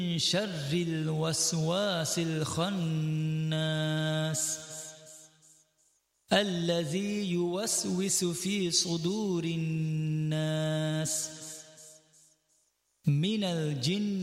شر الوسواس الخناس الذي يوسوس في صدور الناس من الجن